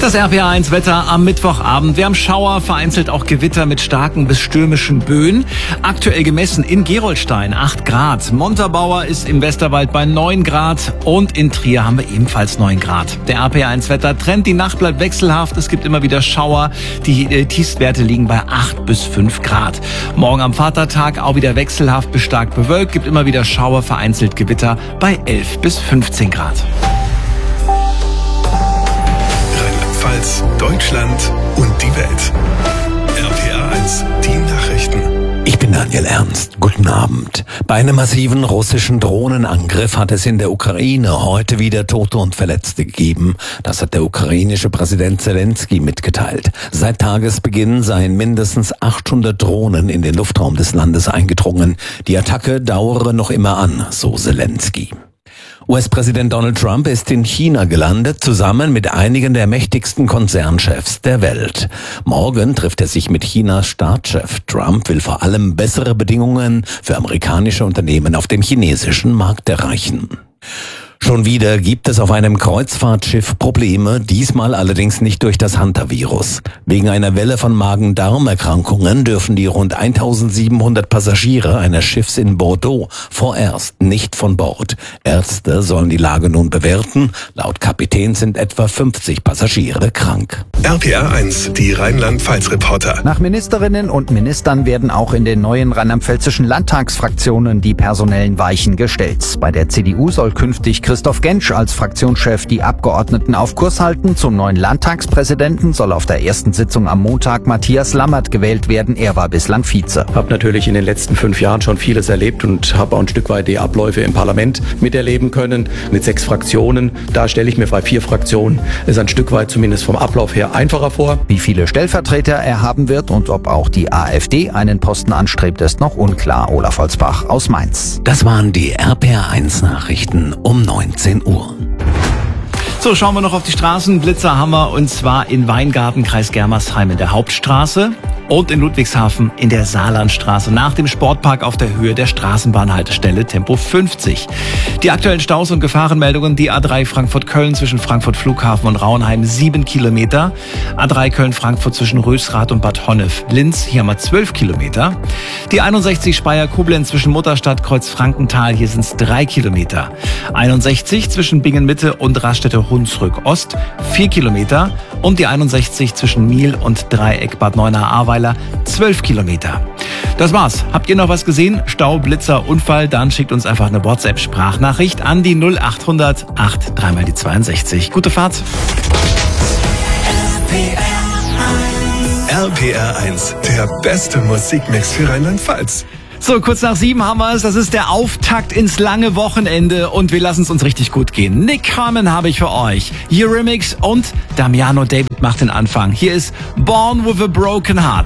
Das RPA1-Wetter am Mittwochabend. Wir haben Schauer, vereinzelt auch Gewitter mit starken bis stürmischen Böen. Aktuell gemessen in Gerolstein 8 Grad. Montabaur ist im Westerwald bei 9 Grad und in Trier haben wir ebenfalls 9 Grad. Der RPA1-Wetter Trend, die Nacht bleibt wechselhaft. Es gibt immer wieder Schauer. Die Tiefstwerte liegen bei 8 bis 5 Grad. Morgen am Vatertag auch wieder wechselhaft bis stark bewölkt. Gibt immer wieder Schauer, vereinzelt Gewitter bei 11 bis 15 Grad. Deutschland und die Welt. RPA1, die Nachrichten. Ich bin Daniel Ernst. Guten Abend. Bei einem massiven russischen Drohnenangriff hat es in der Ukraine heute wieder Tote und Verletzte gegeben. Das hat der ukrainische Präsident Zelensky mitgeteilt. Seit Tagesbeginn seien mindestens 800 Drohnen in den Luftraum des Landes eingedrungen. Die Attacke dauere noch immer an, so Zelensky. US-Präsident Donald Trump ist in China gelandet, zusammen mit einigen der mächtigsten Konzernchefs der Welt. Morgen trifft er sich mit Chinas Staatschef. Trump will vor allem bessere Bedingungen für amerikanische Unternehmen auf dem chinesischen Markt erreichen. Schon wieder gibt es auf einem Kreuzfahrtschiff Probleme, diesmal allerdings nicht durch das Hantavirus. Wegen einer Welle von Magen-Darm-Erkrankungen dürfen die rund 1700 Passagiere eines Schiffs in Bordeaux vorerst nicht von Bord. Ärzte sollen die Lage nun bewerten. Laut Kapitän sind etwa 50 Passagiere krank. RPA1, die Rheinland-Pfalz-Reporter. Nach Ministerinnen und Ministern werden auch in den neuen rheinland-pfälzischen Landtagsfraktionen die personellen Weichen gestellt. Bei der CDU soll künftig Christoph Gentsch als Fraktionschef die Abgeordneten auf Kurs halten. Zum neuen Landtagspräsidenten soll auf der ersten Sitzung am Montag Matthias Lammert gewählt werden. Er war bislang Vize. Ich habe natürlich in den letzten 5 Jahren schon vieles erlebt und habe auch ein Stück weit die Abläufe im Parlament miterleben können. Mit 6 Fraktionen, da stelle ich mir bei 4 Fraktionen es ein Stück weit zumindest vom Ablauf her einfacher vor. Wie viele Stellvertreter er haben wird und ob auch die AfD einen Posten anstrebt, ist noch unklar. Olaf Holzbach aus Mainz. Das waren die RPA1-Nachrichten um 19 Uhr. So, schauen wir noch auf die Straßenblitzer haben wir, und zwar in Weingarten, Kreis Germersheim in der Hauptstraße und in Ludwigshafen in der Saarlandstraße nach dem Sportpark auf der Höhe der Straßenbahnhaltestelle Tempo 50. Die aktuellen Staus und Gefahrenmeldungen: die A3 Frankfurt-Köln zwischen Frankfurt Flughafen und Rauenheim 7 Kilometer, A3 Köln-Frankfurt zwischen Rösrath und Bad Honnef-Linz, hier haben wir 12 Kilometer, die 61 Speyer-Koblenz zwischen Mutterstadt Kreuz-Frankenthal, hier sind es 3 Kilometer, 61 zwischen Bingen-Mitte und Raststätte-Hunsrück-Ost 4 Kilometer und die 61 zwischen Miel und Dreieck Bad Neuenahr-Ahrweiler 12 Kilometer. Das war's. Habt ihr noch was gesehen? Stau, Blitzer, Unfall? Dann schickt uns einfach eine WhatsApp-Sprachnachricht an die 0800 8 3 mal die 62. Gute Fahrt. RPR1, der beste Musikmix für Rheinland-Pfalz. So, kurz nach 7 haben wir es. Das ist der Auftakt ins lange Wochenende und wir lassen es uns richtig gut gehen. Nick Carmen habe ich für euch. Hier Remix und Damiano David macht den Anfang. Hier ist Born with a Broken Heart.